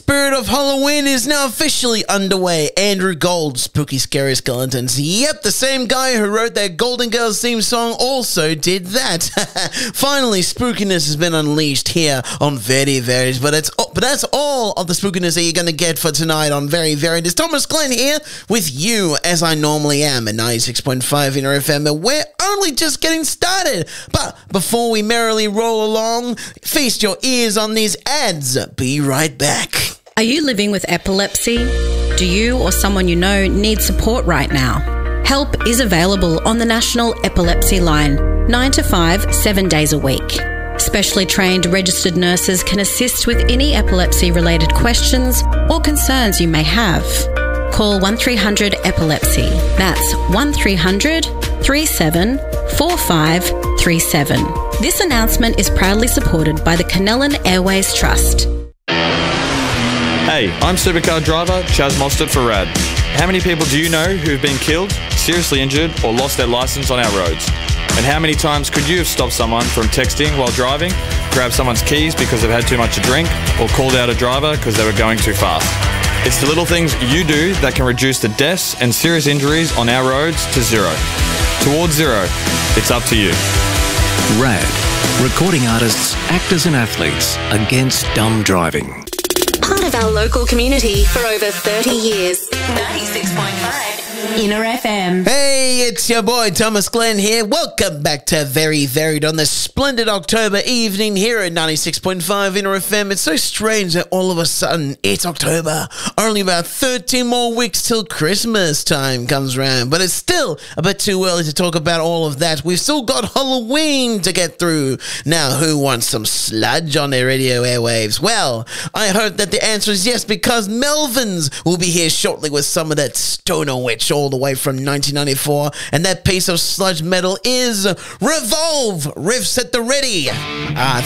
spirit of Halloween is now officially underway. Andrew Gold, Spooky Scary Skeletons. Yep, the same guy who wrote that Golden Girls theme song also did that. Finally, spookiness has been unleashed here on Very Varied. But that's all of the spookiness that you're going to get for tonight on Very Varied. It's Thomas Glenn here with you, as I normally am, at 96.5 Inner FM. And we're only just getting started. But before we merrily roll along, feast your ears on these ads. Be right back. Are you living with epilepsy? Do you or someone you know need support right now? Help is available on the National Epilepsy Line, 9 to 5, 7 days a week. Specially trained registered nurses can assist with any epilepsy-related questions or concerns you may have. Call 1300 Epilepsy. That's 1300 37 4537. This announcement is proudly supported by the Canellan Airways Trust. Hey, I'm supercar driver Chaz Mostert for RAD. How many people do you know who have been killed, seriously injured, or lost their license on our roads? And how many times could you have stopped someone from texting while driving, grabbed someone's keys because they've had too much to drink, or called out a driver because they were going too fast? It's the little things you do that can reduce the deaths and serious injuries on our roads to zero. Towards zero. It's up to you. RAD. Recording artists, actors and athletes against dumb driving. Part of our local community for over 30 years. 96.5 Inner FM. Hey, it's your boy Thomas Glenn here. Welcome back to Very Varied on this splendid October evening here at 96.5 Inner FM. It's so strange that all of a sudden it's October. Only about 13 more weeks till Christmas time comes around. But it's still a bit too early to talk about all of that. We've still got Halloween to get through. Now, who wants some sludge on their radio airwaves? Well, I hope that the answer is yes, because Melvins will be here shortly with some of that Stoner Witch all the way from 1994, and that piece of sludge metal is Revolve, Riffs at the Ready.